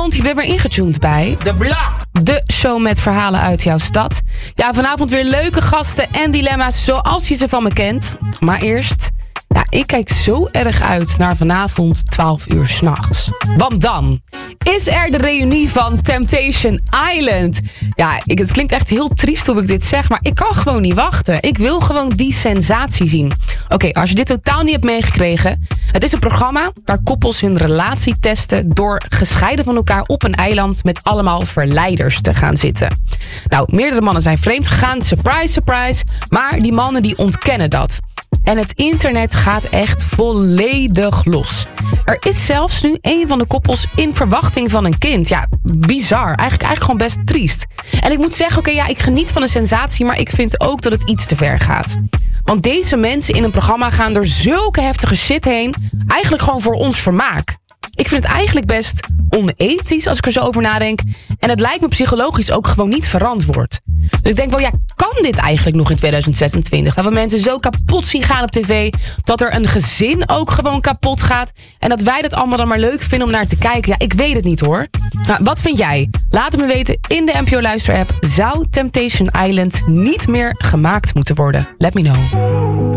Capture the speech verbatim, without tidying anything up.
Goedenavond, je bent weer ingetuned bij De Blok. De show met verhalen uit jouw stad. Ja, vanavond weer leuke gasten en dilemma's zoals je ze van me kent. Maar eerst, ja, ik kijk zo erg uit naar vanavond twaalf uur 's nachts. Want dan is er de reunie van Temptation Island. Ja, ik, het klinkt echt heel triest hoe ik dit zeg, maar ik kan gewoon niet wachten. Ik wil gewoon die sensatie zien. Oké, okay, als je dit totaal niet hebt meegekregen. Het is een programma waar koppels hun relatie testen door gescheiden van elkaar op een eiland met allemaal verleiders te gaan zitten. Nou, meerdere mannen zijn vreemd gegaan, surprise, surprise. Maar die mannen die ontkennen dat. En het internet gaat echt volledig los. Er is zelfs nu een van de koppels in verwachting van een kind. Ja, bizar. Eigenlijk, eigenlijk gewoon best triest. En ik moet zeggen, oké, okay, ja, ik geniet van de sensatie, maar ik vind ook dat het iets te ver gaat. Want deze mensen in een programma gaan door zulke heftige shit heen, eigenlijk gewoon voor ons vermaak. Ik vind het eigenlijk best onethisch als ik er zo over nadenk. En het lijkt me psychologisch ook gewoon niet verantwoord. Dus ik denk wel, ja, kan dit eigenlijk nog in tweeduizend zesentwintig? Dat we mensen zo kapot zien gaan op tv, dat er een gezin ook gewoon kapot gaat. En dat wij dat allemaal dan maar leuk vinden om naar te kijken. Ja, ik weet het niet hoor. Nou, wat vind jij? Laat het me weten in de N P O Luister app. Zou Temptation Island niet meer gemaakt moeten worden? Let me know.